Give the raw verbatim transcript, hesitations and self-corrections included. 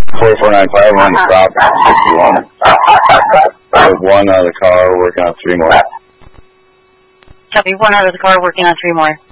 four four nine five, one stop, sixty-one. With one out of the car, working on three more. Copy, one out of the car, working on three more.